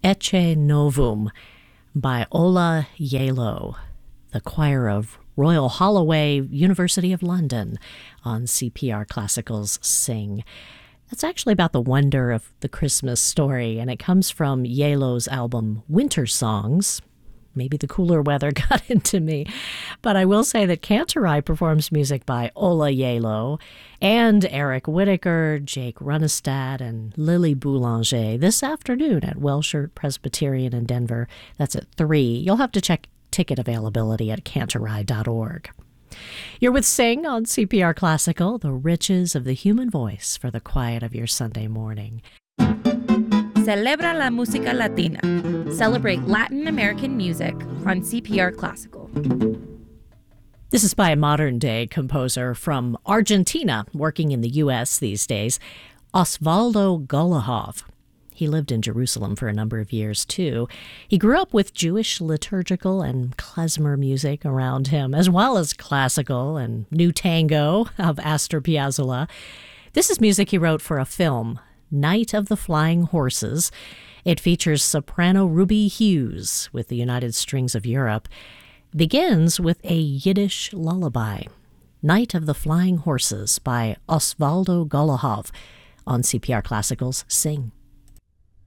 Ecce Novum by Ola Yalo, the choir of Royal Holloway, University of London, on CPR Classical's Sing. That's actually about the wonder of the Christmas story, and it comes from Yalo's album Winter Songs. Maybe the cooler weather got into me. But I will say that Cantorai performs music by Ola Yalo and Eric Whittaker, Jake Runestad, and Lily Boulanger this afternoon at Wellshirt Presbyterian in Denver. That's at 3. You'll have to check ticket availability at cantorai.org. You're with Sing on CPR Classical, the riches of the human voice for the quiet of your Sunday morning. Celebra la música latina. Celebrate Latin American music on CPR Classical. This is by a modern-day composer from Argentina, working in the U.S. these days, Osvaldo Golihov. He lived in Jerusalem for a number of years, too. He grew up with Jewish liturgical and klezmer music around him, as well as classical and new tango of Astor Piazzolla. This is music he wrote for a film, Night of the Flying Horses. It features soprano Ruby Hughes with the United Strings of Europe. Begins with a Yiddish lullaby, Night of the Flying Horses by Osvaldo Golihov on CPR Classical's Sing.